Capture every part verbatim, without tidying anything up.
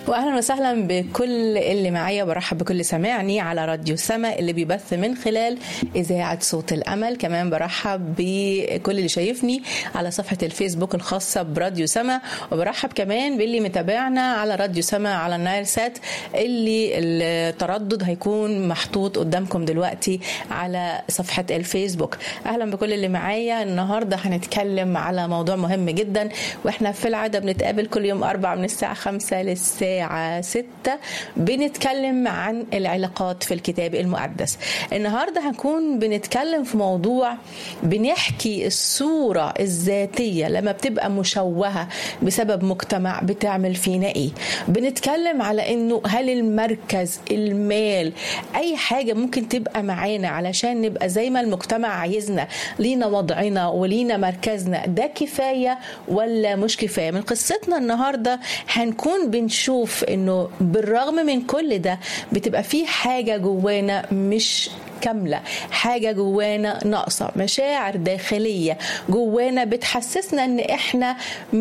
واهلا وسهلا بكل اللي معايا، برحب بكل سامعني على راديو سما اللي بيبث من خلال اذاعه صوت الامل. كمان برحب بكل اللي شايفني على صفحه الفيسبوك الخاصه براديو سما، وبرحب كمان باللي متابعنا على راديو سما على النايل سات اللي التردد هيكون محطوط قدامكم دلوقتي على صفحه الفيسبوك. اهلا بكل اللي معايا. النهارده هنتكلم على موضوع مهم جدا، واحنا في العاده بنتقابل كل يوم اربع من الساعه خمسة للساعه ستة بنتكلم عن العلاقات في الكتاب المقدس. النهاردة هنكون بنتكلم في موضوع بنحكي الصورة الذاتية لما بتبقى مشوهة بسبب مجتمع بتعمل فينا ايه. بنتكلم على انه هل المركز، المال، اي حاجة ممكن تبقى معانا علشان نبقى زي ما المجتمع عايزنا، لينا وضعنا ولينا مركزنا، ده كفاية ولا مش كفاية؟ من قصتنا النهاردة هنكون بنشوف انه بالرغم من كل ده بتبقى في حاجة جوانا مش كاملة، حاجة جوانا ناقصة، مشاعر داخلية جوانا بتحسسنا ان احنا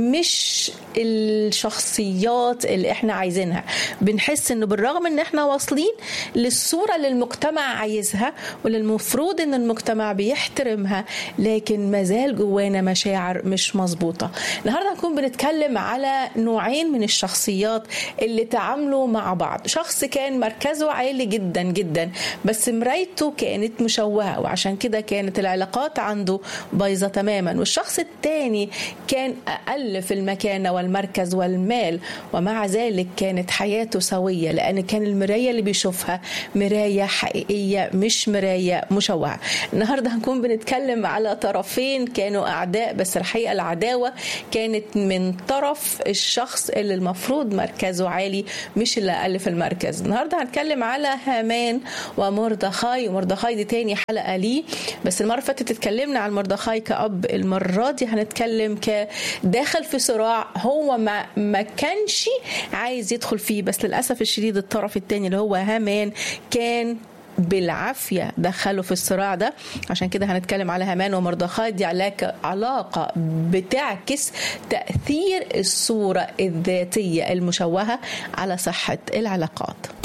مش الشخصيات اللي احنا عايزينها. بنحس انه بالرغم ان احنا واصلين للصورة اللي المجتمع عايزها واللي المفروض ان المجتمع بيحترمها، لكن مازال جوانا مشاعر مش مظبوطة. النهاردة هنكون بنتكلم على نوعين من الشخصيات اللي تعاملوا مع بعض. شخص كان مركزه عالي جدا جدا بس مرايته كانت مشوهة، وعشان كده كانت العلاقات عنده بايظة تماما. والشخص التاني كان أقل في المكانة والمركز والمال، ومع ذلك كانت حياته سوية لأن كان المراية اللي بيشوفها مراية حقيقية مش مراية مشوهة. النهاردة هنكون بنتكلم على طرفين كانوا أعداء، بس الحقيقة العداوة كانت من طرف الشخص اللي المفروض مركزه عالي مش اللي أقل في المركز. النهاردة هنتكلم على هامان ومردخاي. ومردخاي دي تاني حلقة ليه، بس المرة فاتت اتكلمنا عن مردخاي كأب. المرة دي هنتكلم كداخل في صراع هو ما, ما كانش عايز يدخل فيه، بس للأسف الشديد الطرف التاني اللي هو هامان كان بالعافية دخلوا في الصراع ده. عشان كده هنتكلم على هامان ومردخاي. دي علاقة علاقة بتعكس تأثير الصورة الذاتية المشوهة على صحة العلاقات.